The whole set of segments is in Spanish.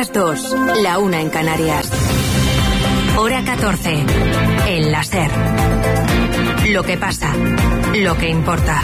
las 2, la 1 en Canarias. Hora 14, en la SER. Lo que pasa, lo que importa.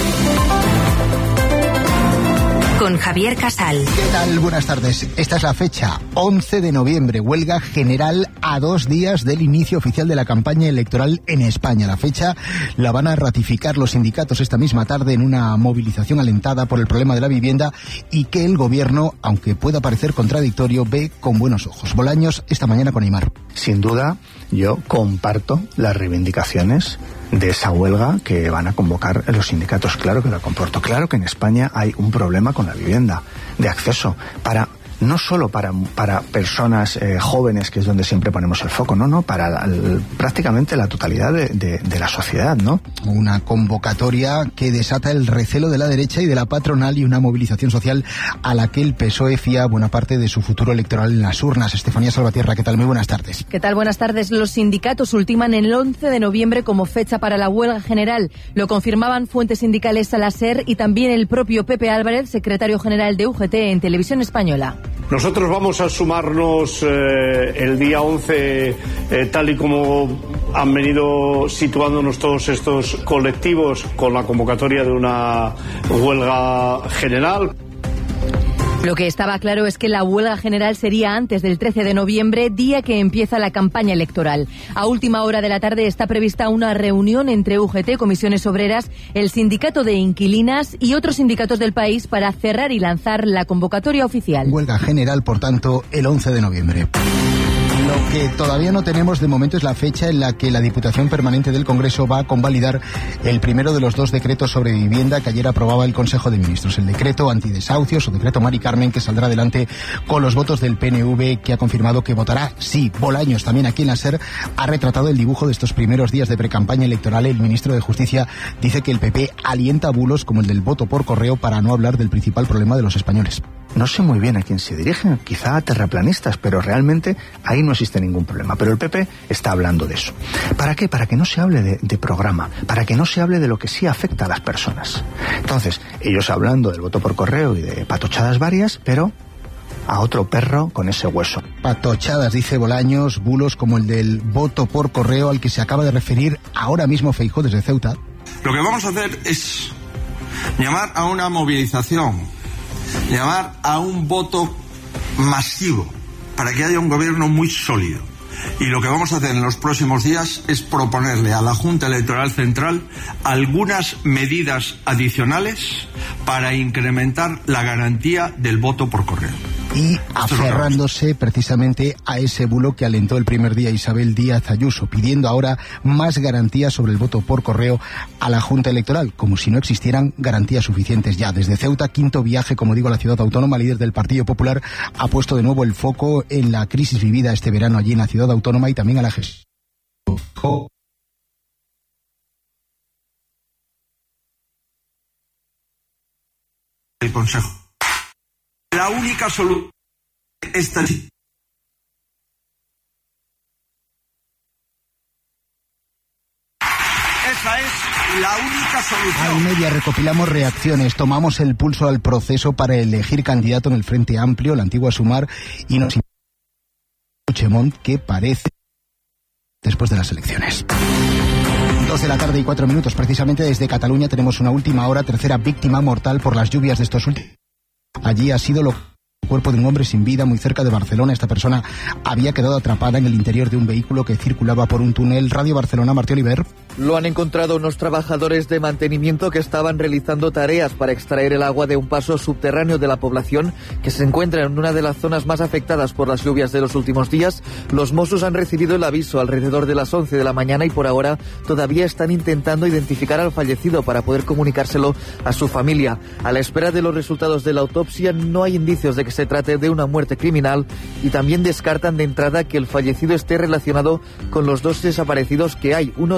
Con Javier Casal. ¿Qué tal? Buenas tardes. Esta es la fecha, 11 de noviembre, huelga general a 2 días del inicio oficial de la campaña electoral en España. La fecha la van a ratificar los sindicatos esta misma tarde en una movilización alentada por el problema de la vivienda y que el gobierno, aunque pueda parecer contradictorio, ve con buenos ojos. Bolaños, esta mañana con Aimar. Sin duda, yo comparto las reivindicaciones de esa huelga que van a convocar los sindicatos. Claro que la comporto. Claro que en España hay un problema con la vivienda, de acceso, no solo para personas jóvenes, que es donde siempre ponemos el foco, no, para prácticamente la totalidad de la sociedad, ¿no? Una convocatoria que desata el recelo de la derecha y de la patronal y una movilización social a la que el PSOE fía buena parte de su futuro electoral en las urnas. Estefanía Salvatierra, ¿qué tal? Muy buenas tardes. ¿Qué tal? Buenas tardes. Los sindicatos ultiman el 11 de noviembre como fecha para la huelga general. Lo confirmaban fuentes sindicales a la SER y también el propio Pepe Álvarez, secretario general de UGT en Televisión Española. Nosotros vamos a sumarnos el día 11, tal y como han venido situándonos todos estos colectivos con la convocatoria de una huelga general. Lo que estaba claro es que la huelga general sería antes del 13 de noviembre, día que empieza la campaña electoral. A última hora de la tarde está prevista una reunión entre UGT, Comisiones Obreras, el Sindicato de Inquilinas y otros sindicatos del país para cerrar y lanzar la convocatoria oficial. Huelga general, por tanto, el 11 de noviembre. Lo que todavía no tenemos de momento es la fecha en la que la Diputación Permanente del Congreso va a convalidar el primero de los 2 decretos sobre vivienda que ayer aprobaba el Consejo de Ministros. El decreto antidesahucios o decreto Mari Carmen, que saldrá adelante con los votos del PNV, que ha confirmado que votará sí. Bolaños, también aquí en la SER, ha retratado el dibujo de estos primeros días de precampaña electoral. El ministro de Justicia dice que el PP alienta bulos como el del voto por correo, para no hablar del principal problema de los españoles. No sé muy bien a quién se dirigen, quizá a terraplanistas, pero realmente ahí no existe ningún problema. Pero el PP está hablando de eso. ¿Para qué? Para que no se hable de programa, para que no se hable de lo que sí afecta a las personas. Entonces, ellos hablando del voto por correo y de patochadas varias, pero a otro perro con ese hueso. Patochadas, dice Bolaños, bulos como el del voto por correo al que se acaba de referir ahora mismo Feijóo desde Ceuta. Lo que vamos a hacer es llamar a una movilización, llamar a un voto masivo para que haya un gobierno muy sólido. Y lo que vamos a hacer en los próximos días es proponerle a la Junta Electoral Central algunas medidas adicionales para incrementar la garantía del voto por correo. Y aferrándose precisamente a ese bulo que alentó el primer día Isabel Díaz Ayuso, pidiendo ahora más garantías sobre el voto por correo a la Junta Electoral, como si no existieran garantías suficientes ya. Desde Ceuta, quinto viaje, como digo, a la ciudad autónoma, líder del Partido Popular ha puesto de nuevo el foco en la crisis vivida este verano allí en la ciudad autónoma y también a la gestión. El Consejo. La única solución esta esa es la única solución. A media recopilamos reacciones, tomamos el pulso al proceso para elegir candidato en el Frente Amplio, la antigua Sumar, y nos Puigdemont, que parece después de las elecciones. 2:04 precisamente desde Cataluña tenemos una última hora, tercera víctima mortal por las lluvias de estos últimos. Allí ha sido el cuerpo de un hombre sin vida muy cerca de Barcelona. Esta persona había quedado atrapada en el interior de un vehículo que circulaba por un túnel. Radio Barcelona, Martí Oliver. Lo han encontrado unos trabajadores de mantenimiento que estaban realizando tareas para extraer el agua de un paso subterráneo de la población que se encuentra en una de las zonas más afectadas por las lluvias de los últimos días. Los Mossos han recibido el aviso alrededor de las 11 de la mañana y por ahora todavía están intentando identificar al fallecido para poder comunicárselo a su familia. A la espera de los resultados de la autopsia no hay indicios de que se trate de una muerte criminal y también descartan de entrada que el fallecido esté relacionado con los 2 desaparecidos que hay, uno de ellos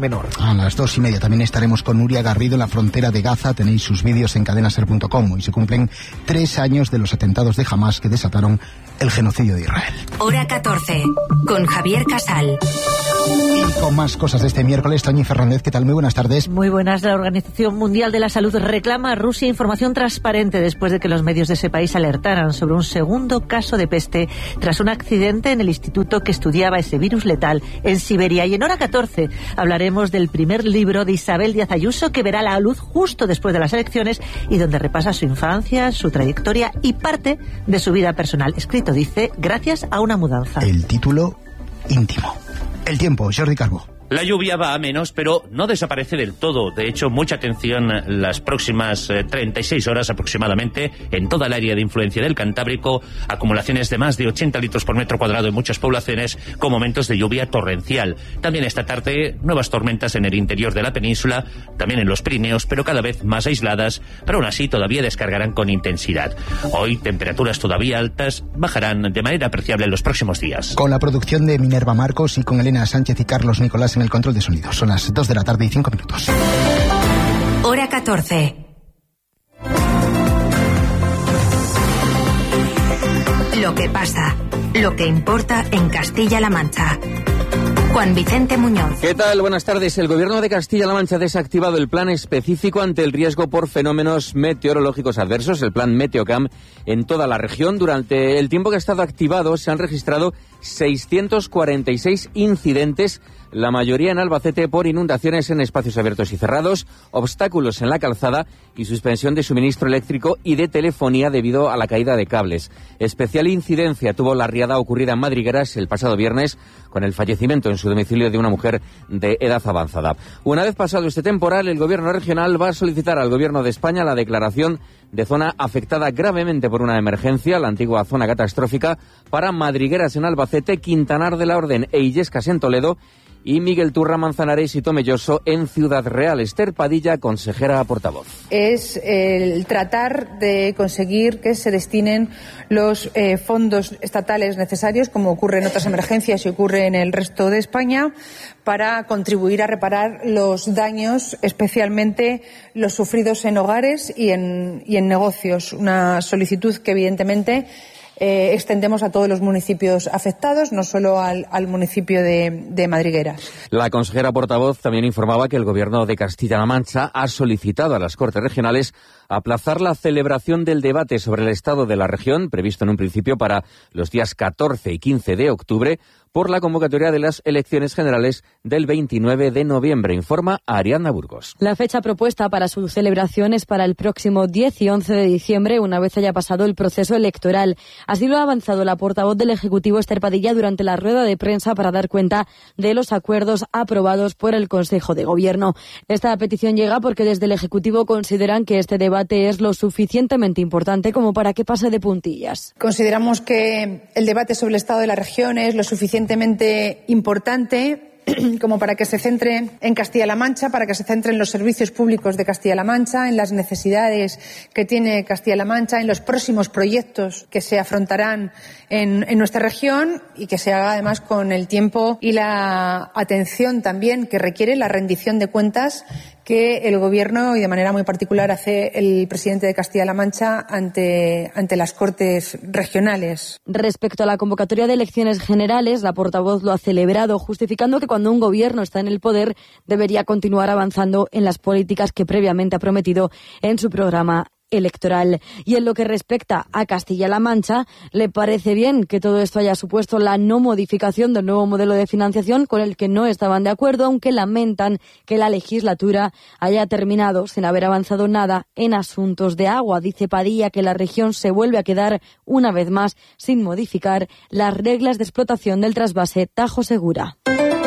menor. A las 2:30 también estaremos con Nuria Garrido en la frontera de Gaza. Tenéis sus vídeos en cadenaser.com. Hoy se cumplen 3 años de los atentados de Hamás que desataron el genocidio de Israel. Hora 14, con Javier Casal. Y con más cosas de este miércoles, Toñi Fernández, ¿qué tal? Muy buenas tardes. Muy buenas. La Organización Mundial de la Salud reclama a Rusia información transparente después de que los medios de ese país alertaran sobre un segundo caso de peste tras un accidente en el instituto que estudiaba ese virus letal en Siberia. Y en Hora 14 hablaremos del primer libro de Isabel Díaz Ayuso, que verá la luz justo después de las elecciones y donde repasa su infancia, su trayectoria y parte de su vida personal. Escrito, dice, gracias a una mudanza. El título íntimo. El tiempo, Jordi Calvo. La lluvia va a menos, pero no desaparece del todo. De hecho, mucha atención las próximas 36 horas aproximadamente en toda el área de influencia del Cantábrico. Acumulaciones de más de 80 litros por metro cuadrado en muchas poblaciones, con momentos de lluvia torrencial. También esta tarde, nuevas tormentas en el interior de la península, también en los Pirineos, pero cada vez más aisladas, pero aún así todavía descargarán con intensidad. Hoy, temperaturas todavía altas bajarán de manera apreciable en los próximos días. Con la producción de Minerva Marcos y con Elena Sánchez y Carlos Nicolás en el control de sonido. Son las 2 de la tarde y 5 minutos. Hora 14. Lo que pasa, lo que importa en Castilla-La Mancha. Juan Vicente Muñoz. ¿Qué tal? Buenas tardes. El Gobierno de Castilla-La Mancha ha desactivado el plan específico ante el riesgo por fenómenos meteorológicos adversos, el plan Meteocam, en toda la región. Durante el tiempo que ha estado activado se han registrado 646 incidentes, la mayoría en Albacete, por inundaciones en espacios abiertos y cerrados, obstáculos en la calzada y suspensión de suministro eléctrico y de telefonía debido a la caída de cables. Especial incidencia tuvo la riada ocurrida en Madrigueras el pasado viernes, con el fallecimiento en su domicilio de una mujer de edad avanzada. Una vez pasado este temporal, el Gobierno regional va a solicitar al Gobierno de España la declaración de zona afectada gravemente por una emergencia, la antigua zona catastrófica, para Madrigueras en Albacete, Quintanar de la Orden e Illescas en Toledo, y Miguel Turra, Manzanares y Tomelloso en Ciudad Real. Esther Padilla, consejera portavoz. Es el tratar de conseguir que se destinen los fondos estatales necesarios, como ocurre en otras emergencias y ocurre en el resto de España, para contribuir a reparar los daños, especialmente los sufridos en hogares y en negocios. Una solicitud que, evidentemente, extendemos a todos los municipios afectados, no solo al municipio de Madrigueras. La consejera portavoz también informaba que el Gobierno de Castilla-La Mancha ha solicitado a las Cortes Regionales aplazar la celebración del debate sobre el estado de la región, previsto en un principio para los días 14 y 15 de octubre, por la convocatoria de las elecciones generales del 29 de noviembre, informa Ariadna Burgos. La fecha propuesta para su celebración es para el próximo 10 y 11 de diciembre, una vez haya pasado el proceso electoral. Así lo ha avanzado la portavoz del Ejecutivo, Esther Padilla, durante la rueda de prensa para dar cuenta de los acuerdos aprobados por el Consejo de Gobierno. Esta petición llega porque desde el Ejecutivo consideran que este debate es lo suficientemente importante como para que pase de puntillas. Consideramos que el debate sobre el estado de la región es lo suficientemente importante como para que se centre en Castilla-La Mancha, para que se centre en los servicios públicos de Castilla-La Mancha, en las necesidades que tiene Castilla-La Mancha, en los próximos proyectos que se afrontarán en nuestra región, y que se haga además con el tiempo y la atención también que requiere la rendición de cuentas que el Gobierno, y de manera muy particular hace el presidente de Castilla-La Mancha ante las Cortes regionales. Respecto a la convocatoria de elecciones generales, la portavoz lo ha celebrado, justificando que cuando un Gobierno está en el poder debería continuar avanzando en las políticas que previamente ha prometido en su programa electoral. Y en lo que respecta a Castilla-La Mancha, le parece bien que todo esto haya supuesto la no modificación del nuevo modelo de financiación, con el que no estaban de acuerdo, aunque lamentan que la legislatura haya terminado sin haber avanzado nada en asuntos de agua. Dice Padilla que la región se vuelve a quedar una vez más sin modificar las reglas de explotación del trasvase Tajo Segura.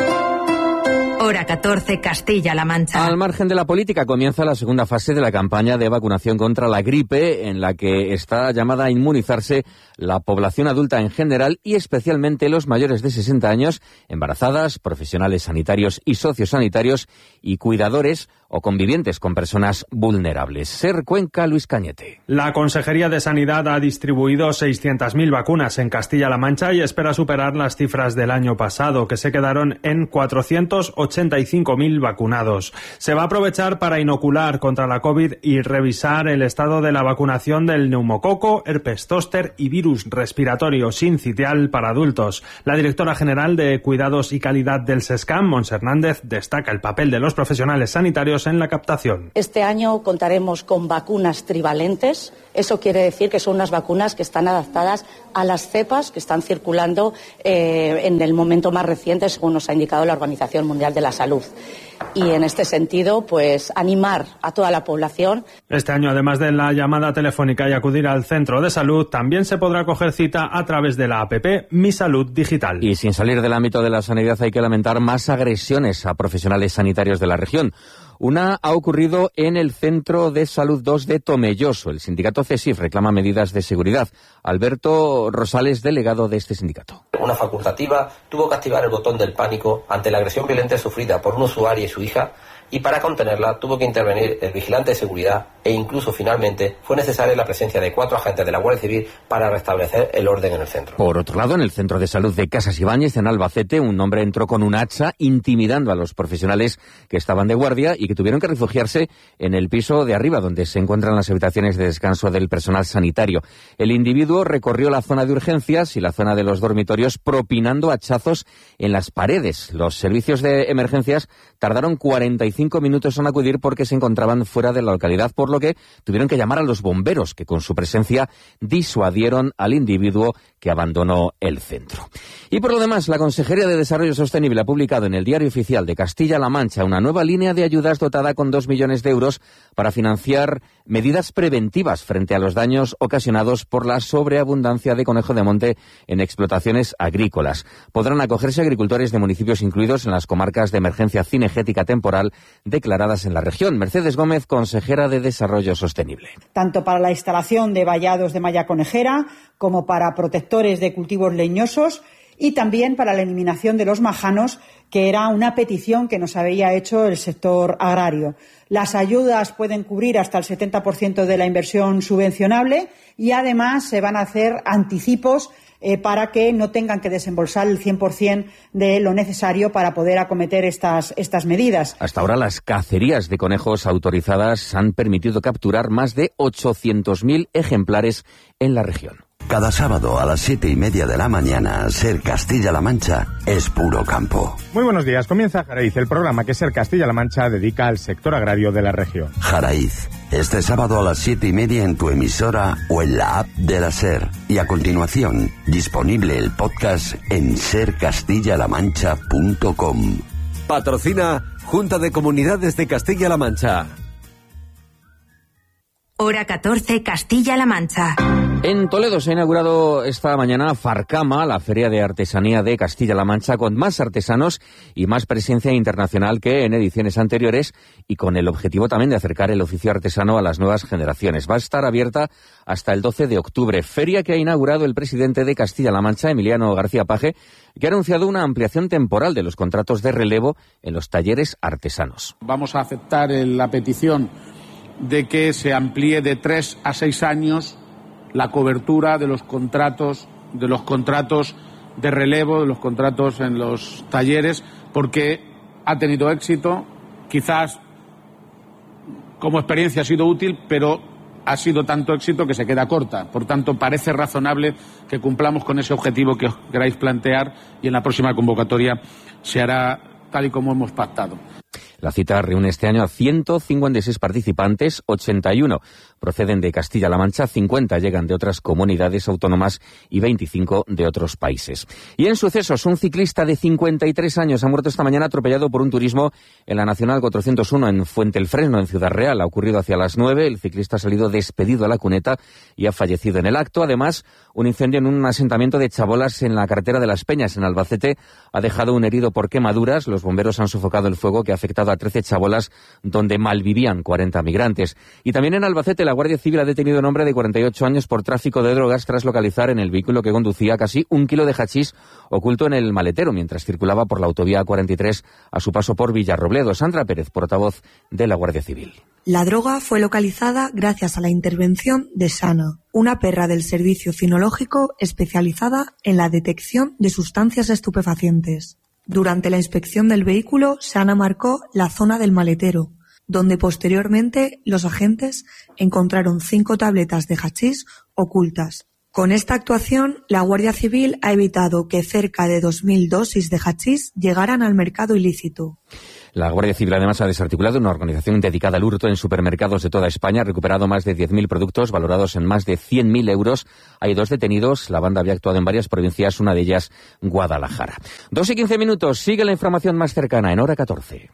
Hora 14, Castilla-La Mancha. Al margen de la política, comienza la segunda fase de la campaña de vacunación contra la gripe, en la que está llamada a inmunizarse la población adulta en general y especialmente los mayores de 60 años, embarazadas, profesionales sanitarios y sociosanitarios y cuidadores o convivientes con personas vulnerables. Ser Cuenca, Luis Cañete. La Consejería de Sanidad ha distribuido 600.000 vacunas en Castilla-La Mancha y espera superar las cifras del año pasado, que se quedaron en 480 85.000 vacunados. Se va a aprovechar para inocular contra la COVID y revisar el estado de la vacunación del neumococo, herpes zóster y virus respiratorio sincitial para adultos. La directora general de Cuidados y Calidad del SESCAM, Montse Hernández, destaca el papel de los profesionales sanitarios en la captación. Este año contaremos con vacunas trivalentes. Eso quiere decir que son unas vacunas que están adaptadas a las cepas que están circulando en el momento más reciente, según nos ha indicado la Organización Mundial de la Salud. Y en este sentido, pues animar a toda la población. Este año, además de la llamada telefónica y acudir al centro de salud, también se podrá coger cita a través de la APP Mi Salud Digital. Y sin salir del ámbito de la sanidad, hay que lamentar más agresiones a profesionales sanitarios de la región. Una ha ocurrido en el Centro de Salud 2 de Tomelloso. El sindicato CESIF reclama medidas de seguridad. Alberto Rosales, delegado de este sindicato. Una facultativa tuvo que activar el botón del pánico ante la agresión violenta sufrida por un usuario y su hija, y para contenerla tuvo que intervenir el vigilante de seguridad e incluso finalmente fue necesaria la presencia de 4 agentes de la Guardia Civil para restablecer el orden en el centro. Por otro lado, en el Centro de Salud de Casas Ibáñez, en Albacete, un hombre entró con un hacha intimidando a los profesionales que estaban de guardia y que tuvieron que refugiarse en el piso de arriba, donde se encuentran las habitaciones de descanso del personal sanitario. El individuo recorrió la zona de urgencias y la zona de los dormitorios propinando hachazos en las paredes. Los servicios de emergencias tardaron 45 minutos en acudir porque se encontraban fuera de la localidad, por lo que tuvieron que llamar a los bomberos, que con su presencia disuadieron al individuo que abandonó el centro. Y por lo demás, la Consejería de Desarrollo Sostenible ha publicado en el Diario Oficial de Castilla-La Mancha una nueva línea de ayudas dotada con 2 millones de euros para financiar medidas preventivas frente a los daños ocasionados por la sobreabundancia de conejo de monte en explotaciones agrícolas. Podrán acogerse agricultores de municipios incluidos en las comarcas de emergencia cinegética temporal declaradas en la región. Mercedes Gómez, consejera de Desarrollo Sostenible. Tanto para la instalación de vallados de malla conejera como para protectores de cultivos leñosos y también para la eliminación de los majanos, que era una petición que nos había hecho el sector agrario. Las ayudas pueden cubrir hasta el 70% de la inversión subvencionable y además se van a hacer anticipos para que no tengan que desembolsar el 100% de lo necesario para poder acometer estas medidas. Hasta ahora las cacerías de conejos autorizadas han permitido capturar más de 800.000 ejemplares en la región. Cada sábado a las 7:30 de la mañana, Ser Castilla-La Mancha es puro campo. Muy buenos días, comienza Jaraiz, el programa que Ser Castilla-La Mancha dedica al sector agrario de la región. Jaraiz, este sábado a las 7:30 en tu emisora o en la app de la Ser. Y a continuación, disponible el podcast en sercastillalamancha.com. Patrocina Junta de Comunidades de Castilla-La Mancha. Hora 14, Castilla-La Mancha. En Toledo se ha inaugurado esta mañana Farcama, la feria de artesanía de Castilla-La Mancha, con más artesanos y más presencia internacional que en ediciones anteriores y con el objetivo también de acercar el oficio artesano a las nuevas generaciones. Va a estar abierta hasta el 12 de octubre, feria que ha inaugurado el presidente de Castilla-La Mancha, Emiliano García Paje, que ha anunciado una ampliación temporal de los contratos de relevo en los talleres artesanos. Vamos a aceptar la petición de que se amplíe de 3 a 6 años la cobertura de los contratos de relevo, de los contratos en los talleres, porque ha tenido éxito, quizás como experiencia ha sido útil, pero ha sido tanto éxito que se queda corta. Por tanto, parece razonable que cumplamos con ese objetivo que os queráis plantear y en la próxima convocatoria se hará tal y como hemos pactado. La cita reúne este año a 156 participantes, 81 proceden de Castilla-La Mancha, 50 llegan de otras comunidades autónomas y 25 de otros países. Y en sucesos, un ciclista de 53 años ha muerto esta mañana atropellado por un turismo en la Nacional 401 en Fuentelfresno, en Ciudad Real. Ha ocurrido hacia las 9, el ciclista ha salido despedido a la cuneta y ha fallecido en el acto. Además, un incendio en un asentamiento de chabolas en la carretera de Las Peñas, en Albacete, ha dejado un herido por quemaduras. Los bomberos han sofocado el fuego que ha afectado a 13 chabolas donde malvivían 40 migrantes. Y también en Albacete la Guardia Civil ha detenido a un hombre de 48 años por tráfico de drogas tras localizar en el vehículo que conducía casi 1 kilo de hachís oculto en el maletero mientras circulaba por la autovía 43 a su paso por Villarrobledo. Sandra Pérez, portavoz de la Guardia Civil. La droga fue localizada gracias a la intervención de Sana, una perra del servicio cinológico especializada en la detección de sustancias estupefacientes. Durante la inspección del vehículo, Sana marcó la zona del maletero, donde posteriormente los agentes encontraron 5 tabletas de hachís ocultas. Con esta actuación, la Guardia Civil ha evitado que cerca de 2.000 dosis de hachís llegaran al mercado ilícito. La Guardia Civil además ha desarticulado una organización dedicada al hurto en supermercados de toda España, ha recuperado más de 10.000 productos valorados en más de 100.000 euros. Hay 2 detenidos, la banda había actuado en varias provincias, una de ellas Guadalajara. 2:15, sigue la información más cercana en Hora 14.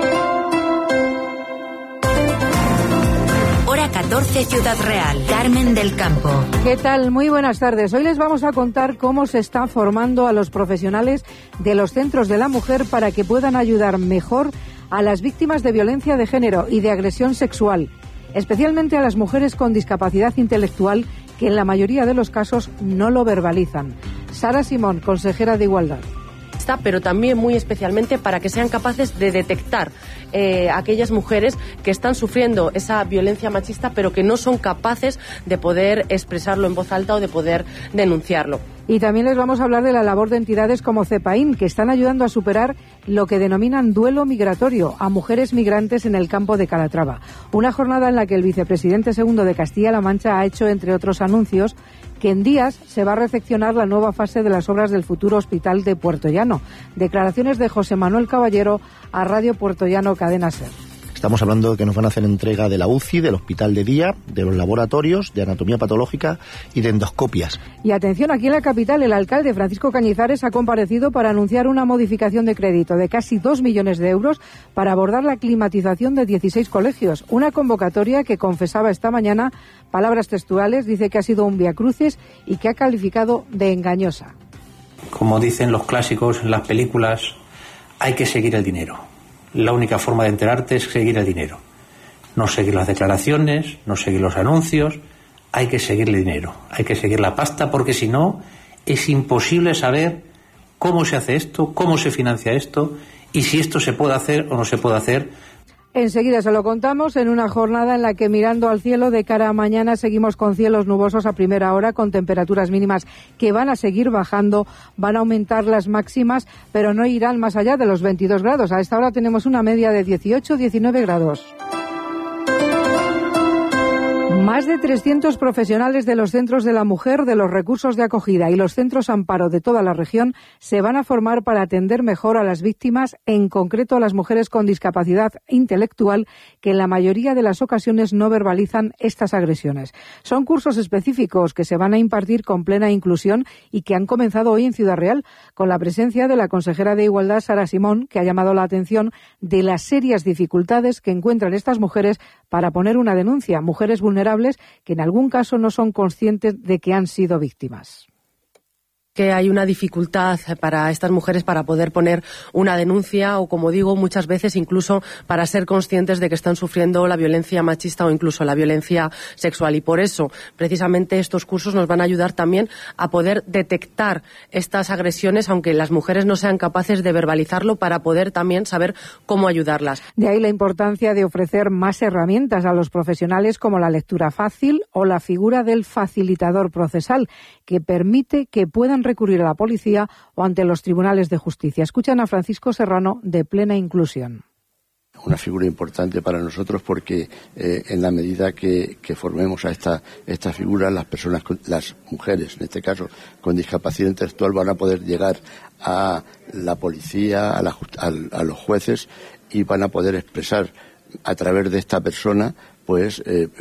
Hora 14, Ciudad Real. Carmen del Campo. ¿Qué tal? Muy buenas tardes. Hoy les vamos a contar cómo se está formando a los profesionales de los centros de la mujer para que puedan ayudar mejor a las víctimas de violencia de género y de agresión sexual, especialmente a las mujeres con discapacidad intelectual que en la mayoría de los casos no lo verbalizan. Sara Simón, consejera de Igualdad. Pero también muy especialmente para que sean capaces de detectar aquellas mujeres que están sufriendo esa violencia machista pero que no son capaces de poder expresarlo en voz alta o de poder denunciarlo. Y también les vamos a hablar de la labor de entidades como CEPAIN, que están ayudando a superar lo que denominan duelo migratorio a mujeres migrantes en el campo de Calatrava. Una jornada en la que el vicepresidente segundo de Castilla-La Mancha ha hecho, entre otros anuncios, que en días se va a recepcionar la nueva fase de las obras del futuro hospital de Puertollano. Declaraciones de José Manuel Caballero a Radio Puertollano Cadena SER. Estamos hablando de que nos van a hacer entrega de la UCI, del hospital de día, de los laboratorios, de anatomía patológica y de endoscopias. Y atención, aquí en la capital, el alcalde Francisco Cañizares ha comparecido para anunciar una modificación de crédito de casi 2 millones de euros para abordar la climatización de 16 colegios. Una convocatoria que confesaba esta mañana, palabras textuales, dice que ha sido un viacrucis y que ha calificado de engañosa. Como dicen los clásicos en las películas, hay que seguir el dinero. La única forma de enterarte es seguir el dinero. No seguir las declaraciones, no seguir los anuncios, hay que seguir el dinero, hay que seguir la pasta, porque si no es imposible saber cómo se hace esto, cómo se financia esto y si esto se puede hacer o no se puede hacer. Enseguida se lo contamos en una jornada en la que, mirando al cielo de cara a mañana, seguimos con cielos nubosos a primera hora, con temperaturas mínimas que van a seguir bajando, van a aumentar las máximas, pero no irán más allá de los 22 grados. A esta hora tenemos una media de 18-19 grados. Más de 300 profesionales de los centros de la mujer, de los recursos de acogida y los centros amparo de toda la región se van a formar para atender mejor a las víctimas, en concreto a las mujeres con discapacidad intelectual, que en la mayoría de las ocasiones no verbalizan estas agresiones. Son cursos específicos que se van a impartir con plena inclusión y que han comenzado hoy en Ciudad Real, con la presencia de la consejera de Igualdad, Sara Simón, que ha llamado la atención de las serias dificultades que encuentran estas mujeres para poner una denuncia, mujeres vulnerables que en algún caso no son conscientes de que han sido víctimas. Que hay una dificultad para estas mujeres para poder poner una denuncia o, como digo, muchas veces incluso para ser conscientes de que están sufriendo la violencia machista o incluso la violencia sexual. Y por eso, precisamente, estos cursos nos van a ayudar también a poder detectar estas agresiones, aunque las mujeres no sean capaces de verbalizarlo, para poder también saber cómo ayudarlas. De ahí la importancia de ofrecer más herramientas a los profesionales, como la lectura fácil o la figura del facilitador procesal, que permite que puedan recurrir a la policía o ante los tribunales de justicia. Escuchan a Francisco Serrano, de Plena Inclusión. Una figura importante para nosotros porque en la medida que formemos a esta figura, las mujeres, en este caso, con discapacidad intelectual, van a poder llegar a la policía, a los jueces, y van a poder expresar a través de esta persona pues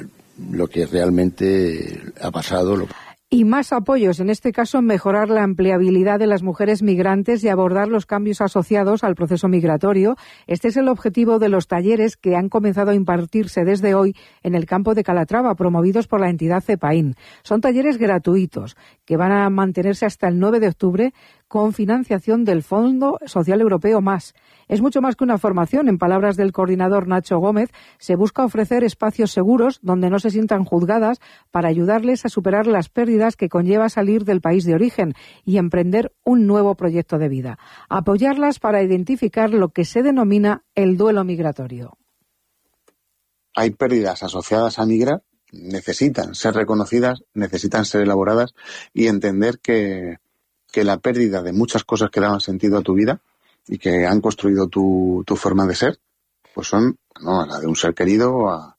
lo que realmente ha pasado. Y más apoyos, en este caso, mejorar la empleabilidad de las mujeres migrantes y abordar los cambios asociados al proceso migratorio. Este es el objetivo de los talleres que han comenzado a impartirse desde hoy en el campo de Calatrava, promovidos por la entidad CEPAIN. Son talleres gratuitos que van a mantenerse hasta el 9 de octubre con financiación del Fondo Social Europeo Más. Es mucho más que una formación. En palabras del coordinador Nacho Gómez, se busca ofrecer espacios seguros donde no se sientan juzgadas para ayudarles a superar las pérdidas que conlleva salir del país de origen y emprender un nuevo proyecto de vida. Apoyarlas para identificar lo que se denomina el duelo migratorio. Hay pérdidas asociadas a migrar, necesitan ser reconocidas, necesitan ser elaboradas y entender que la pérdida de muchas cosas que daban sentido a tu vida y que han construido tu forma de ser, pues son la de un ser querido o a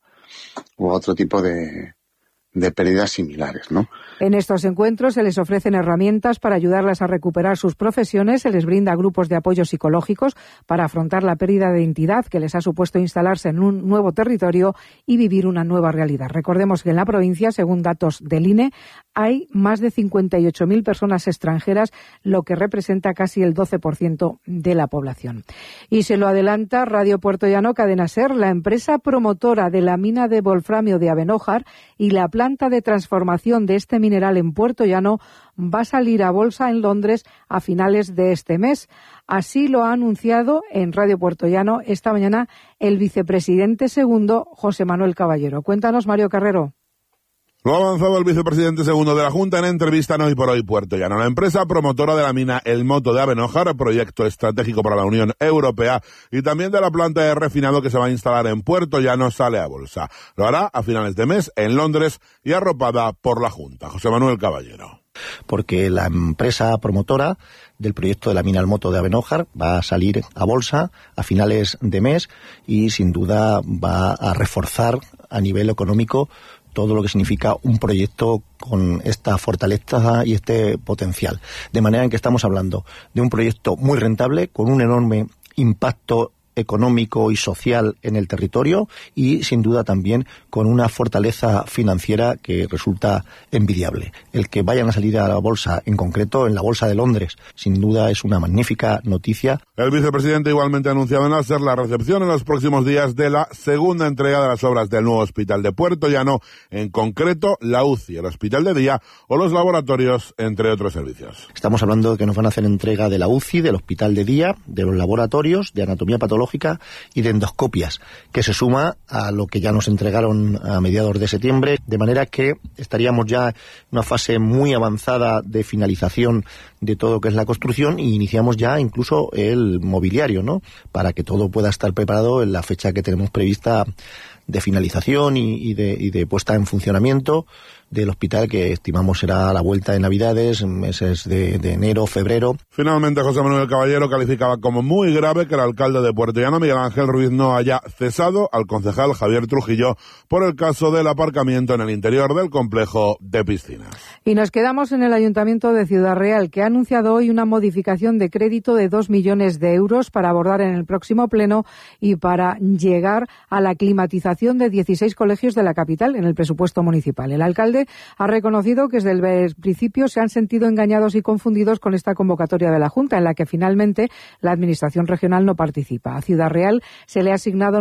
otro tipo de pérdidas similares, ¿no? En estos encuentros se les ofrecen herramientas para ayudarlas a recuperar sus profesiones, se les brinda grupos de apoyo psicológicos para afrontar la pérdida de identidad que les ha supuesto instalarse en un nuevo territorio y vivir una nueva realidad. Recordemos que en la provincia, según datos del INE, hay más de 58.000 personas extranjeras, lo que representa casi el 12% de la población. Y se lo adelanta Radio Puertollano Cadena SER, la empresa promotora de la mina de wolframio de Abenójar y la planta de transformación de este mineral en Puertollano va a salir a bolsa en Londres a finales de este mes. Así lo ha anunciado en Radio Puertollano esta mañana el vicepresidente segundo, José Manuel Caballero. Cuéntanos, Mario Carrero. Lo ha avanzado el vicepresidente segundo de la Junta en entrevista en Hoy por Hoy Puertollano. La empresa promotora de la mina El Moto de Abenójar, proyecto estratégico para la Unión Europea, y también de la planta de refinado que se va a instalar en Puertollano, sale a bolsa. Lo hará a finales de mes en Londres y arropada por la Junta. José Manuel Caballero. Porque la empresa promotora del proyecto de la mina El Moto de Abenójar va a salir a bolsa a finales de mes y sin duda va a reforzar a nivel económico todo lo que significa un proyecto con esta fortaleza y este potencial. De manera en que estamos hablando de un proyecto muy rentable, con un enorme impacto económico y social en el territorio y sin duda también con una fortaleza financiera que resulta envidiable. El que vayan a salir a la bolsa, en concreto en la bolsa de Londres, sin duda es una magnífica noticia. El vicepresidente igualmente ha anunciado en la SER la recepción en los próximos días de la segunda entrega de las obras del nuevo hospital de Puertollano, en concreto la UCI, el hospital de día o los laboratorios, entre otros servicios. Estamos hablando de que nos van a hacer entrega de la UCI, del hospital de día, de los laboratorios, de anatomía patológica y de endoscopias, que se suma a lo que ya nos entregaron a mediados de septiembre, de manera que estaríamos ya en una fase muy avanzada de finalización de todo lo que es la construcción y iniciamos ya incluso el mobiliario, ¿no?, para que todo pueda estar preparado en la fecha que tenemos prevista de finalización y de puesta en funcionamiento del hospital, que estimamos será a la vuelta de Navidades, meses de enero, febrero. Finalmente, José Manuel Caballero calificaba como muy grave que el alcalde de Puertollano, Miguel Ángel Ruiz, no haya cesado al concejal Javier Trujillo por el caso del aparcamiento en el interior del complejo de piscinas. Y nos quedamos en el Ayuntamiento de Ciudad Real, que ha anunciado hoy una modificación de crédito de 2 millones de euros para abordar en el próximo pleno y para llegar a la climatización de 16 colegios de la capital en el presupuesto municipal. El alcalde ha reconocido que desde el principio se han sentido engañados y confundidos con esta convocatoria de la Junta, en la que finalmente la Administración regional no participa. A Ciudad Real se le ha asignado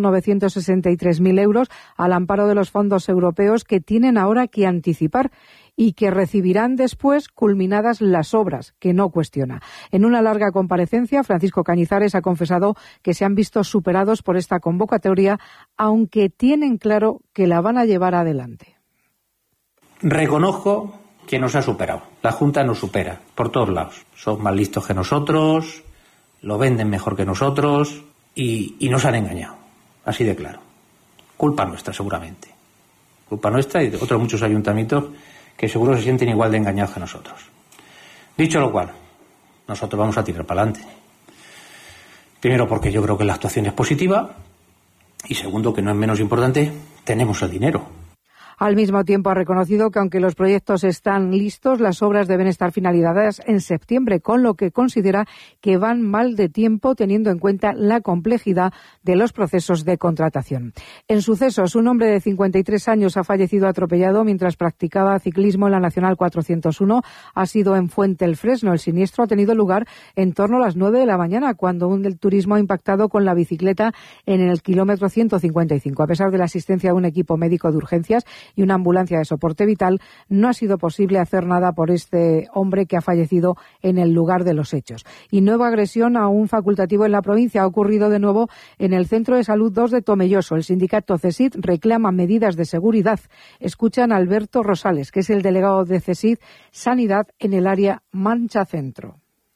963.000 euros al amparo de los fondos europeos que tienen ahora que anticipar y que recibirán después culminadas las obras, que no cuestiona. En una larga comparecencia, Francisco Cañizares ha confesado que se han visto superados por esta convocatoria, aunque tienen claro que la van a llevar adelante. Reconozco que nos ha superado. La Junta nos supera por todos lados. Son más listos que nosotros, lo venden mejor que nosotros y nos han engañado. Así de claro. Culpa nuestra, seguramente. Culpa nuestra y de otros muchos ayuntamientos que seguro se sienten igual de engañados que nosotros. Dicho lo cual, nosotros vamos a tirar para adelante. Primero, porque yo creo que la actuación es positiva y segundo, que no es menos importante, tenemos el dinero. Al mismo tiempo ha reconocido que aunque los proyectos están listos, las obras deben estar finalizadas en septiembre, con lo que considera que van mal de tiempo teniendo en cuenta la complejidad de los procesos de contratación. En sucesos, un hombre de 53 años ha fallecido atropellado mientras practicaba ciclismo en la Nacional 401. Ha sido en Fuente el Fresno. El siniestro ha tenido lugar en torno a las 9 de la mañana, cuando un del turismo ha impactado con la bicicleta en el kilómetro 155. A pesar de la asistencia de un equipo médico de urgencias y una ambulancia de soporte vital, no ha sido posible hacer nada por este hombre que ha fallecido en el lugar de los hechos. Y nueva agresión a un facultativo en la provincia ha ocurrido de nuevo en el Centro de Salud 2 de Tomelloso. El sindicato CESID reclama medidas de seguridad. Escuchan a Alberto Rosales, que es el delegado de CESID Sanidad en el área Mancha Centro.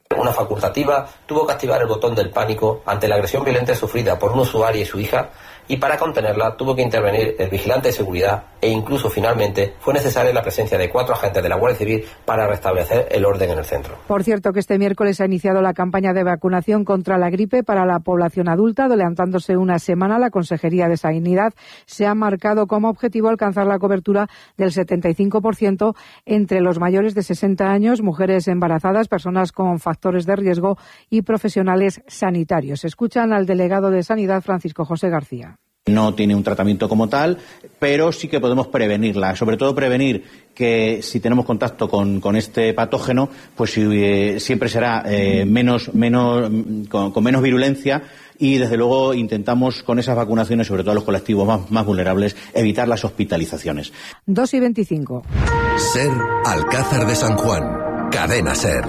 Una facultativa tuvo que activar el botón del pánico ante la agresión violenta sufrida por un usuario y su hija, y para contenerla tuvo que intervenir el vigilante de seguridad e incluso finalmente fue necesaria la presencia de 4 agentes de la Guardia Civil para restablecer el orden en el centro. Por cierto, que este miércoles ha iniciado la campaña de vacunación contra la gripe para la población adulta, adelantándose una semana. La Consejería de Sanidad se ha marcado como objetivo alcanzar la cobertura del 75% entre los mayores de 60 años, mujeres embarazadas, personas con factores de riesgo y profesionales sanitarios. Escuchan al delegado de Sanidad, Francisco José García. No tiene un tratamiento como tal, pero sí que podemos prevenirla. Sobre todo prevenir que si tenemos contacto con este patógeno, pues siempre será con menos virulencia, y desde luego intentamos con esas vacunaciones, sobre todo a los colectivos más vulnerables, evitar las hospitalizaciones. 2:25. SER Alcázar de San Juan. Cadena SER.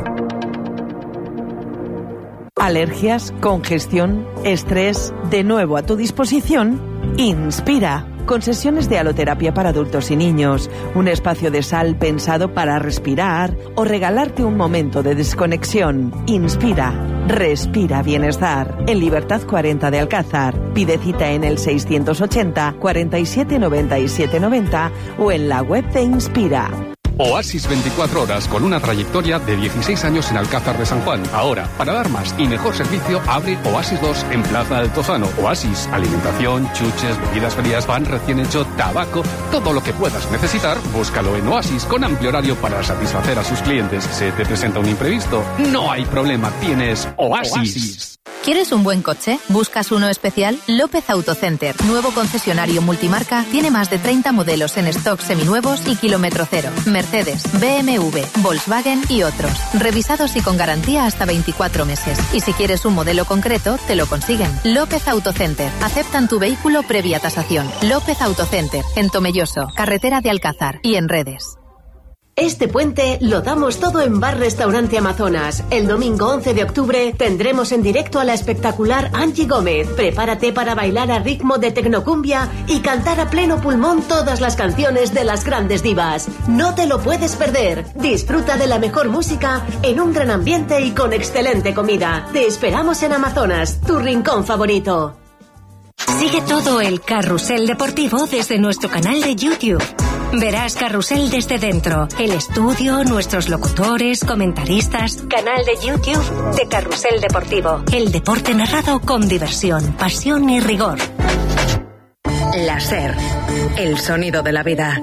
Alergias, congestión, estrés, de nuevo a tu disposición, Inspira, con sesiones de haloterapia para adultos y niños, un espacio de sal pensado para respirar o regalarte un momento de desconexión. Inspira, respira bienestar, en Libertad 40 de Alcázar. Pide cita en el 680 47 97 90 o en la web de Inspira. Oasis 24 horas, con una trayectoria de 16 años en Alcázar de San Juan. Ahora, para dar más y mejor servicio, abre Oasis 2 en Plaza Altozano. Oasis, alimentación, chuches, bebidas frías, pan recién hecho, tabaco, todo lo que puedas necesitar, búscalo en Oasis, con amplio horario para satisfacer a sus clientes. ¿Se te presenta un imprevisto? No hay problema, tienes Oasis. ¿Quieres un buen coche? ¿Buscas uno especial? López Autocenter, nuevo concesionario multimarca, tiene más de 30 modelos en stock seminuevos y kilómetro cero. Mercedes, BMW, Volkswagen y otros. Revisados y con garantía hasta 24 meses. Y si quieres un modelo concreto, te lo consiguen. López Autocenter. Aceptan tu vehículo previa tasación. López Autocenter, en Tomelloso, carretera de Alcázar y en redes. Este puente lo damos todo en Bar Restaurante Amazonas. El domingo 11 de octubre tendremos en directo a la espectacular Angie Gómez. Prepárate para bailar a ritmo de tecnocumbia y cantar a pleno pulmón todas las canciones de las grandes divas. No te lo puedes perder. Disfruta de la mejor música en un gran ambiente y con excelente comida. Te esperamos en Amazonas, tu rincón favorito. Sigue todo el carrusel deportivo desde nuestro canal de YouTube. Verás Carrusel desde dentro, el estudio, nuestros locutores, comentaristas. Canal de YouTube de Carrusel Deportivo. El deporte narrado con diversión, pasión y rigor. La SER, el sonido de la vida.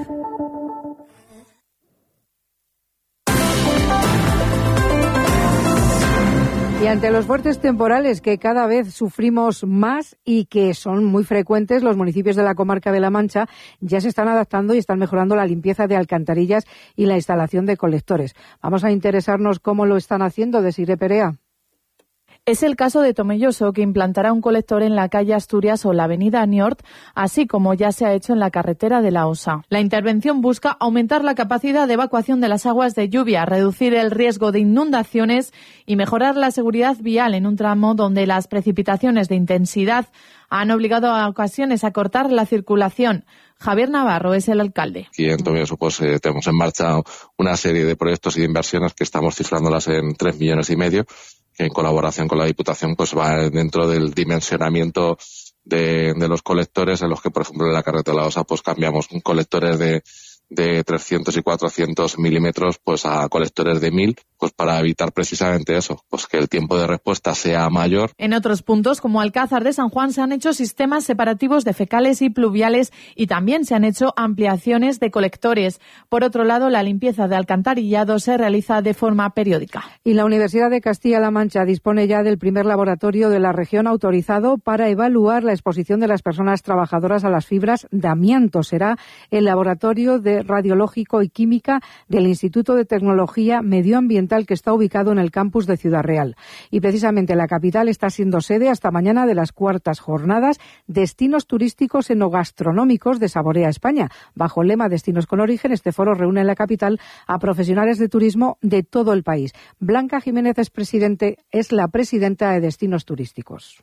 Y ante los fuertes temporales que cada vez sufrimos más y que son muy frecuentes, los municipios de la comarca de La Mancha ya se están adaptando y están mejorando la limpieza de alcantarillas y la instalación de colectores. Vamos a interesarnos cómo lo están haciendo, Desiré Perea. Es el caso de Tomelloso, que implantará un colector en la calle Asturias o la avenida Niort, así como ya se ha hecho en la carretera de la Osa. La intervención busca aumentar la capacidad de evacuación de las aguas de lluvia, reducir el riesgo de inundaciones y mejorar la seguridad vial en un tramo donde las precipitaciones de intensidad han obligado a ocasiones a cortar la circulación. Javier Navarro es el alcalde. Aquí en Tomelloso tenemos en marcha una serie de proyectos y de inversiones que estamos cifrándolas en 3,5 millones, que en colaboración con la Diputación pues va dentro del dimensionamiento de los colectores, en los que, por ejemplo, en la carretera de la Osa pues cambiamos colectores de 300 y 400 milímetros pues a colectores de 1000, pues para evitar precisamente eso, pues que el tiempo de respuesta sea mayor. En otros puntos, como Alcázar de San Juan, se han hecho sistemas separativos de fecales y pluviales y también se han hecho ampliaciones de colectores. Por otro lado, la limpieza de alcantarillado se realiza de forma periódica. Y la Universidad de Castilla-La Mancha dispone ya del primer laboratorio de la región autorizado para evaluar la exposición de las personas trabajadoras a las fibras de amianto. Será el laboratorio de radiológico y química del Instituto de Tecnología Medioambiental, que está ubicado en el campus de Ciudad Real. Y precisamente la capital está siendo sede hasta mañana de las cuartas jornadas Destinos Turísticos Enogastronómicos de Saborea España. Bajo el lema Destinos con Origen, este foro reúne en la capital a profesionales de turismo de todo el país. Blanca Jiménez es la presidenta de Destinos Turísticos.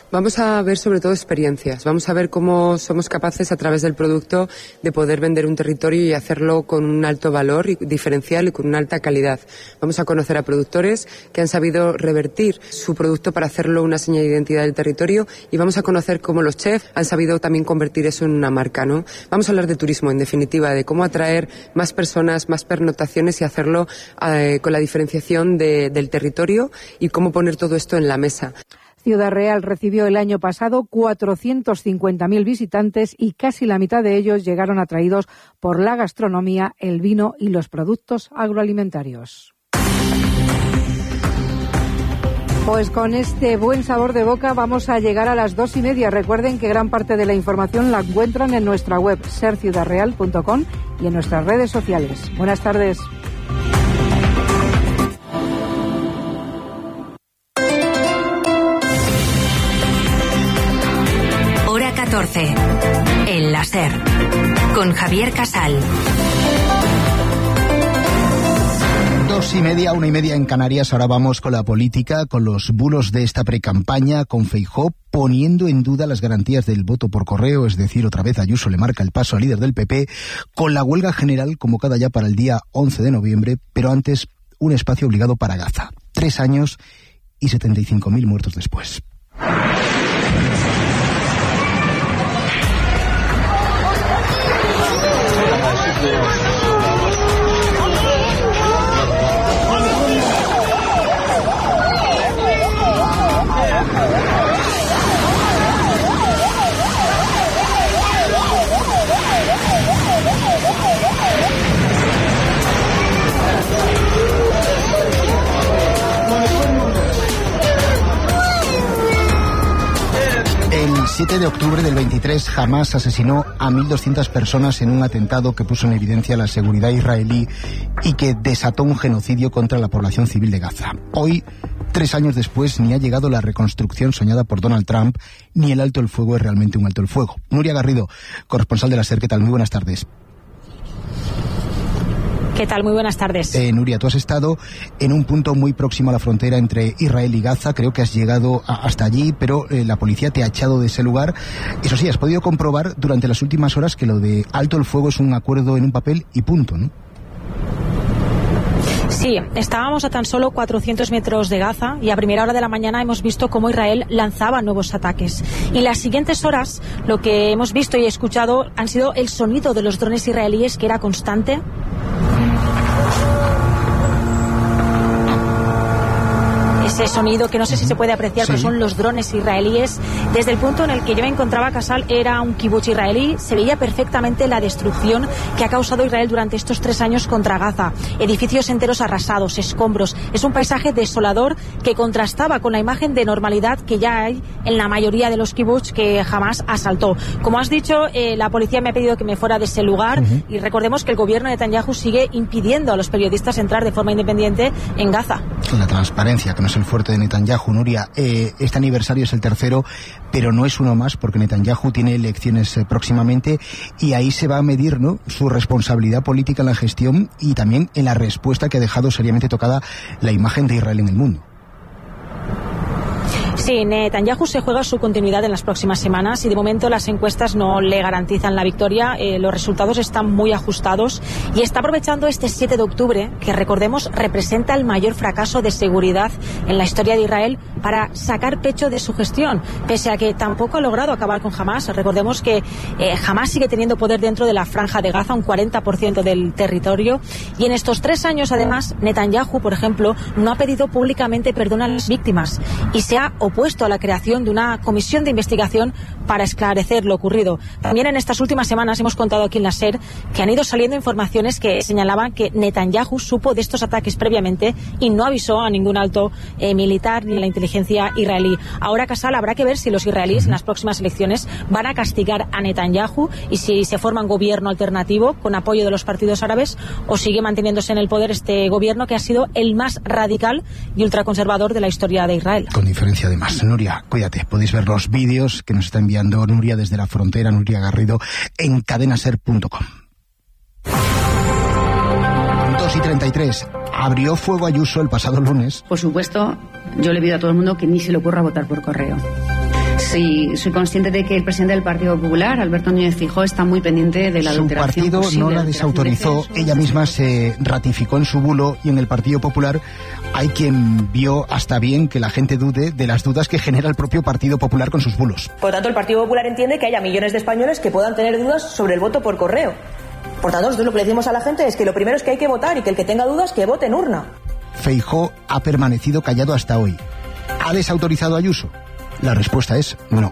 Vamos a ver sobre todo experiencias, vamos a ver cómo somos capaces a través del producto de poder vender un territorio y hacerlo con un alto valor y diferencial y con una alta calidad. Vamos a conocer a productores que han sabido revertir su producto para hacerlo una señal de identidad del territorio y vamos a conocer cómo los chefs han sabido también convertir eso en una marca, ¿no? Vamos a hablar de turismo, en definitiva, de cómo atraer más personas, más pernotaciones y hacerlo con la diferenciación del territorio y cómo poner todo esto en la mesa. Ciudad Real recibió el año pasado 450.000 visitantes y casi la mitad de ellos llegaron atraídos por la gastronomía, el vino y los productos agroalimentarios. Pues con este buen sabor de boca vamos a llegar a las 2:30. Recuerden que gran parte de la información la encuentran en nuestra web serciudadreal.com y en nuestras redes sociales. Buenas tardes. Hora 14. El láser. Con Javier Casal. 2:30, 1:30 en Canarias. Ahora vamos con la política, con los bulos de esta precampaña, con Feijóo poniendo en duda las garantías del voto por correo, es decir, otra vez Ayuso le marca el paso al líder del PP, con la huelga general convocada ya para el día 11 de noviembre, pero antes un espacio obligado para Gaza. 3 años y 75.000 muertos después. El 7 de octubre del 23, Hamás asesinó a 1.200 personas en un atentado que puso en evidencia la seguridad israelí y que desató un genocidio contra la población civil de Gaza. Hoy, 3 años después, ni ha llegado la reconstrucción soñada por Donald Trump, ni el alto el fuego es realmente un alto el fuego. Nuria Garrido, corresponsal de la SER, ¿qué tal? Muy buenas tardes. ¿Qué tal? Muy buenas tardes. Nuria, tú has estado en un punto muy próximo a la frontera entre Israel y Gaza, creo que has llegado hasta allí, pero la policía te ha echado de ese lugar. Eso sí, has podido comprobar durante las últimas horas que lo de alto el fuego es un acuerdo en un papel y punto, ¿no? Sí, estábamos a tan solo 400 metros de Gaza y a primera hora de la mañana hemos visto cómo Israel lanzaba nuevos ataques. Y en las siguientes horas lo que hemos visto y escuchado han sido el sonido de los drones israelíes, que era constante. Ese sonido que no sé si se puede apreciar, pero son los drones israelíes. Desde el punto en el que yo me encontraba, Casal, era un kibutz israelí. Se veía perfectamente la destrucción que ha causado Israel durante estos 3 años contra Gaza. Edificios enteros arrasados, escombros. Es un paisaje desolador que contrastaba con la imagen de normalidad que ya hay en la mayoría de los kibutz que jamás asaltó. Como has dicho, la policía me ha pedido que me fuera de ese lugar y recordemos que el gobierno de Netanyahu sigue impidiendo a los periodistas entrar de forma independiente en Gaza. La transparencia, que no es el fuerte de Netanyahu. Nuria, este aniversario es el tercero, pero no es uno más, porque Netanyahu tiene elecciones próximamente y ahí se va a medir, ¿no?, su responsabilidad política en la gestión y también en la respuesta que ha dejado seriamente tocada la imagen de Israel en el mundo. Sí, Netanyahu se juega su continuidad en las próximas semanas y de momento las encuestas no le garantizan la victoria. Los resultados están muy ajustados y está aprovechando este 7 de octubre, que recordemos representa el mayor fracaso de seguridad en la historia de Israel, para sacar pecho de su gestión, pese a que tampoco ha logrado acabar con Hamás. Recordemos que Hamás sigue teniendo poder dentro de la franja de Gaza, un 40% del territorio, y en estos 3 años además Netanyahu, por ejemplo, no ha pedido públicamente perdón a las víctimas y se ha opuesto a la creación de una comisión de investigación para esclarecer lo ocurrido. También en estas últimas semanas hemos contado aquí en la SER que han ido saliendo informaciones que señalaban que Netanyahu supo de estos ataques previamente y no avisó a ningún alto militar ni a la inteligencia israelí. Ahora, Casal, habrá que ver si los israelíes en las próximas elecciones van a castigar a Netanyahu y si se forma un gobierno alternativo con apoyo de los partidos árabes, o sigue manteniéndose en el poder este gobierno que ha sido el más radical y ultraconservador de la historia de Israel. Con diferencia, además. Nuria, cuídate. Podéis ver los vídeos que nos está enviando Nuria desde la frontera, Nuria Garrido, en cadenaser.com. 2:33. Abrió fuego Ayuso el pasado lunes. Por supuesto, yo le pido a todo el mundo que ni se le ocurra votar por correo. Sí, soy consciente de que el presidente del Partido Popular, Alberto Núñez Feijóo, está muy pendiente de la adulteración. Su partido no la desautorizó, ella misma se ratificó en su bulo, y en el Partido Popular hay quien vio hasta bien que la gente dude de las dudas que genera el propio Partido Popular con sus bulos. Por lo tanto, el Partido Popular entiende que haya millones de españoles que puedan tener dudas sobre el voto por correo. Por tanto, nosotros lo que le decimos a la gente es que lo primero es que hay que votar, y que el que tenga dudas, que vote en urna. Feijóo ha permanecido callado hasta hoy. ¿Ha desautorizado a Ayuso? La respuesta es no.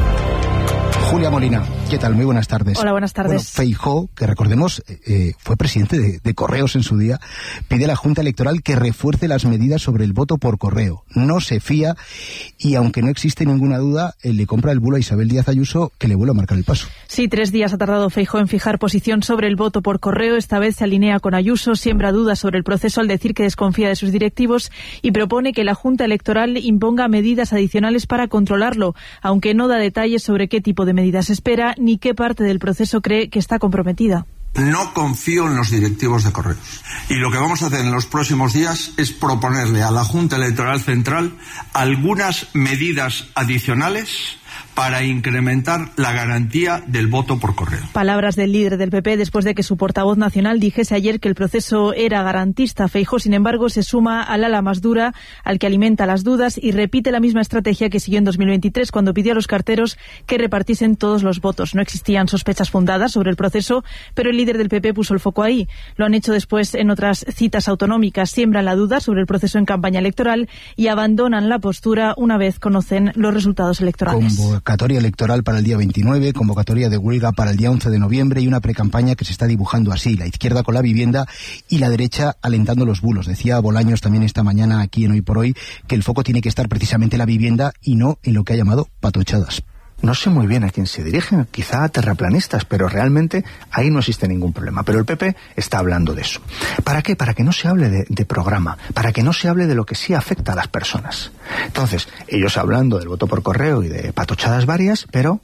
Julia Molina, ¿qué tal? Muy buenas tardes. Hola, buenas tardes. Bueno, Feijóo, que recordemos, fue presidente de Correos en su día, pide a la Junta Electoral que refuerce las medidas sobre el voto por correo. No se fía y, aunque no existe ninguna duda, le compra el bulo a Isabel Díaz Ayuso, que le vuelve a marcar el paso. Sí, 3 días ha tardado Feijóo en fijar posición sobre el voto por correo. Esta vez se alinea con Ayuso, siembra dudas sobre el proceso al decir que desconfía de sus directivos y propone que la Junta Electoral imponga medidas adicionales para controlarlo, aunque no da detalles sobre qué tipo de medidas espera ni qué parte del proceso cree que está comprometida. No confío en los directivos de Correos. Y lo que vamos a hacer en los próximos días es proponerle a la Junta Electoral Central algunas medidas adicionales para incrementar la garantía del voto por correo. Palabras del líder del PP después de que su portavoz nacional dijese ayer que el proceso era garantista. Feijóo, sin embargo, se suma al ala más dura, al que alimenta las dudas, y repite la misma estrategia que siguió en 2023 cuando pidió a los carteros que repartiesen todos los votos. No existían sospechas fundadas sobre el proceso, pero el líder del PP puso el foco ahí. Lo han hecho después en otras citas autonómicas. Siembran la duda sobre el proceso en campaña electoral y abandonan la postura una vez conocen los resultados electorales. Convocatoria electoral para el día 29, convocatoria de huelga para el día 11 de noviembre y una precampaña que se está dibujando así, la izquierda con la vivienda y la derecha alentando los bulos. Decía Bolaños también esta mañana aquí en Hoy por Hoy que el foco tiene que estar precisamente en la vivienda y no en lo que ha llamado patochadas. No sé muy bien a quién se dirigen, quizá a terraplanistas, pero realmente ahí no existe ningún problema. Pero el PP está hablando de eso. ¿Para qué? Para que no se hable de programa, para que no se hable de lo que sí afecta a las personas. Entonces, ellos hablando del voto por correo y de patochadas varias, pero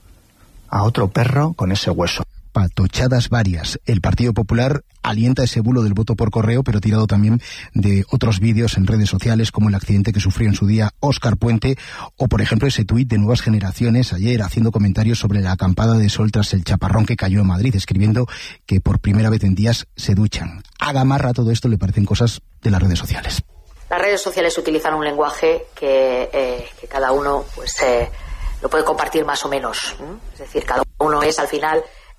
a otro perro con ese hueso. Patochadas varias. El Partido Popular alienta ese bulo del voto por correo, pero tirado también de otros vídeos en redes sociales, como el accidente que sufrió en su día Óscar Puente, o por ejemplo ese tuit de Nuevas Generaciones ayer haciendo comentarios sobre la acampada de sol tras el chaparrón que cayó en Madrid, escribiendo que por primera vez en días se duchan. A Gamarra todo esto le parecen cosas de las redes sociales. Las redes sociales utilizan un lenguaje que cada uno pues lo puede compartir más o menos. Es decir, cada uno es al final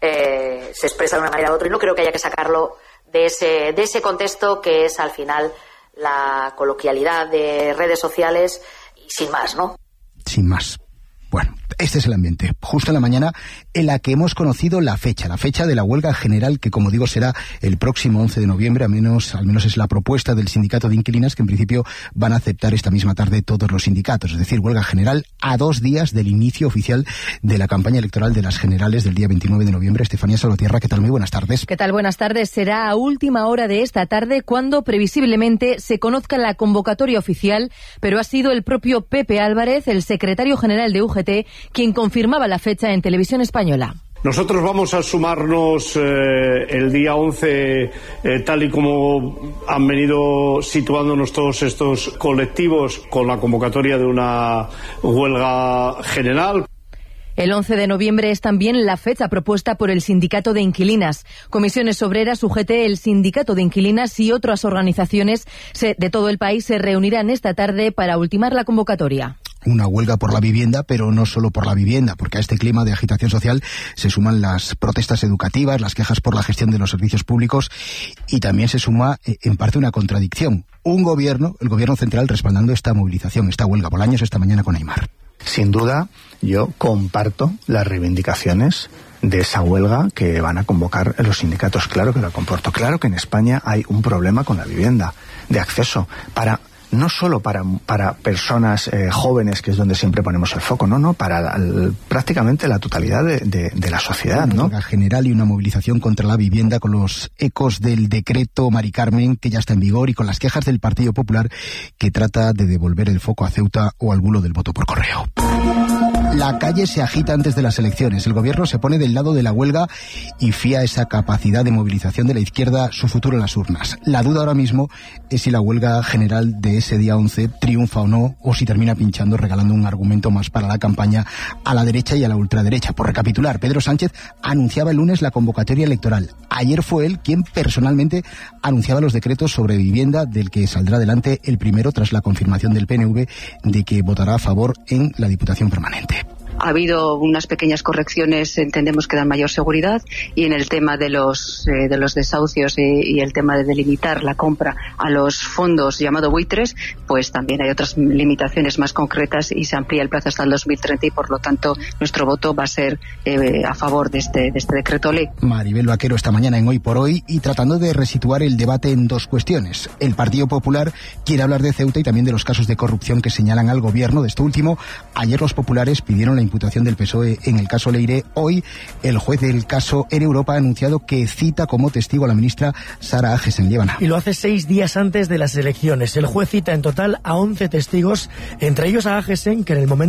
se expresa de una manera u otra, y no creo que haya que sacarlo de ese contexto que es al final la coloquialidad de redes sociales y sin más, ¿no? Sin más. Bueno, este es el ambiente. Justo en la mañana en la que hemos conocido la fecha de la huelga general, que como digo será el próximo 11 de noviembre, al menos es la propuesta del sindicato de inquilinas, que en principio van a aceptar esta misma tarde todos los sindicatos. Es decir, huelga general a 2 días del inicio oficial de la campaña electoral de las generales del día 29 de noviembre. Estefanía Salvatierra, ¿qué tal? Muy buenas tardes. ¿Qué tal? Buenas tardes. Será a última hora de esta tarde cuando previsiblemente se conozca la convocatoria oficial, pero ha sido el propio Pepe Álvarez, el secretario general de UGT, quien confirmaba la fecha en Televisión Española. Nosotros vamos a sumarnos el día 11, tal y como han venido situándonos todos estos colectivos, con la convocatoria de una huelga general. El 11 de noviembre es también la fecha propuesta por el Sindicato de Inquilinas. Comisiones Obreras, UGT, el Sindicato de Inquilinas y otras organizaciones de todo el país se reunirán esta tarde para ultimar la convocatoria. Una huelga por la vivienda, pero no solo por la vivienda, porque a este clima de agitación social se suman las protestas educativas, las quejas por la gestión de los servicios públicos, y también se suma en parte una contradicción. El gobierno central respaldando esta movilización, esta huelga. Bolaños esta mañana con Aimar. Sin duda, yo comparto las reivindicaciones de esa huelga que van a convocar los sindicatos. Claro que lo comporto. Claro que en España hay un problema con la vivienda, de acceso, no solo para personas jóvenes, que es donde siempre ponemos el foco, no, para prácticamente la totalidad de la sociedad, ¿no? Una huelga general y una movilización contra la vivienda, con los ecos del decreto Mari Carmen, que ya está en vigor, y con las quejas del Partido Popular, que trata de devolver el foco a Ceuta o al bulo del voto por correo. La calle se agita antes de las elecciones. El gobierno se pone del lado de la huelga y fía esa capacidad de movilización de la izquierda su futuro en las urnas. La duda ahora mismo es si la huelga general de ese día 11 triunfa o no, o si termina pinchando, regalando un argumento más para la campaña a la derecha y a la ultraderecha. Por recapitular, Pedro Sánchez anunciaba el lunes la convocatoria electoral. Ayer fue él quien personalmente anunciaba los decretos sobre vivienda, del que saldrá adelante el primero tras la confirmación del PNV de que votará a favor en la Diputación Permanente. Ha habido unas pequeñas correcciones, entendemos que dan mayor seguridad, y en el tema de los desahucios y el tema de delimitar la compra a los fondos llamado buitres, pues también hay otras limitaciones más concretas y se amplía el plazo hasta el 2030 y por lo tanto nuestro voto va a ser a favor de este decreto ley. Maribel Vaquero esta mañana en Hoy por Hoy, y tratando de resituar el debate en dos cuestiones. El Partido Popular quiere hablar de Ceuta y también de los casos de corrupción que señalan al gobierno. De esto último, ayer los populares pidieron la imputación del PSOE en el caso Leire. Hoy el juez del caso en Europa ha anunciado que cita como testigo a la ministra Sara Agesen. Líbana. Y lo hace 6 días antes de las elecciones. El juez cita en total a 11 testigos, entre ellos a Agesen, que en el momento